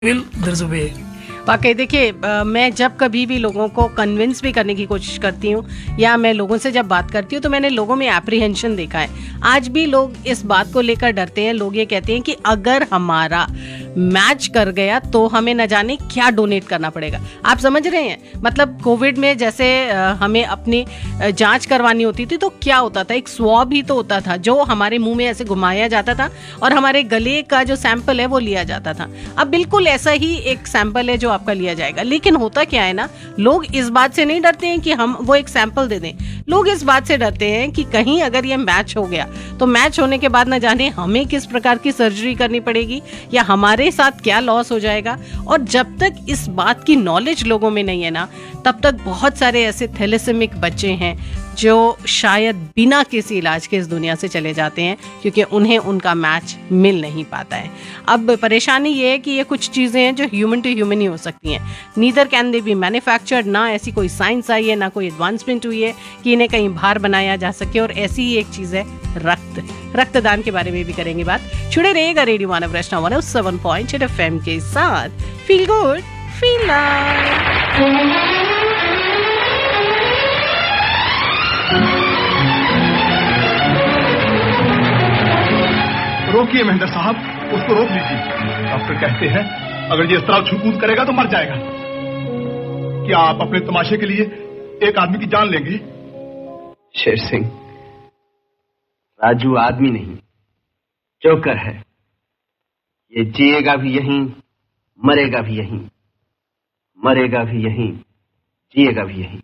will, there's a way. वाकई देखिए, मैं जब कभी भी लोगों को कन्विंस भी करने की कोशिश करती हूँ या मैं लोगों से जब बात करती हूँ तो मैंने लोगों में एप्रीहेंशन देखा है। आज भी लोग इस बात को लेकर डरते हैं। लोग ये कहते हैं कि अगर हमारा मैच कर गया तो हमें न जाने क्या डोनेट करना पड़ेगा। आप समझ रहे हैं? मतलब कोविड में जैसे हमें अपनी जांच करवानी होती थी तो क्या होता था, एक स्वैब ही तो होता था जो हमारे मुंह में ऐसे घुमाया जाता था और हमारे गले का जो सैंपल है वो लिया जाता था। अब बिल्कुल ऐसा ही एक सैंपल है जो आपका लिया जाएगा। लेकिन होता क्या है ना, लोग इस बात से नहीं डरते हैं कि हम वो एक सैंपल दे दें। लोग इस बात से डरते हैं कि कहीं अगर ये मैच हो गया तो मैच होने के बाद न जाने हमें किस प्रकार की सर्जरी करनी पड़ेगी या हमारे साथ क्या लॉस हो जाएगा। और जब तक इस बात की नॉलेज लोगों में नहीं है ना, तब तक बहुत सारे ऐसे थैलेसेमिक बच्चे हैं जो शायद बिना किसी इलाज के इस दुनिया से चले जाते हैं क्योंकि उन्हें उनका मैच मिल नहीं पाता है। अब परेशानी ये है कि ये कुछ चीज़ें हैं जो ह्यूमन टू ह्यूमन ही हो सकती हैं। Neither can they be manufactured. ना ऐसी कोई साइंस आई है, ना कोई एडवांसमेंट हुई है कि इन्हें कहीं बाहर बनाया जा सके। और ऐसी ही एक चीज़ है रक्तदान के बारे में भी करेंगे बात। जुड़े रहेगा रेडियो मानव रचना 107.8 FM के साथ। Feel good feel live. रोकिए महेंद्र साहब, उसको रोक लीजिए। डॉक्टर कहते हैं अगर ये इस तरह उछल-कूद करेगा तो मर जाएगा। क्या आप अपने तमाशे के लिए एक आदमी की जान लेंगे? शेर सिंह, राजू आदमी नहीं, जोकर है। ये जिएगा भी यहीं, मरेगा भी यहीं, मरेगा भी यहीं, जिएगा भी यहीं।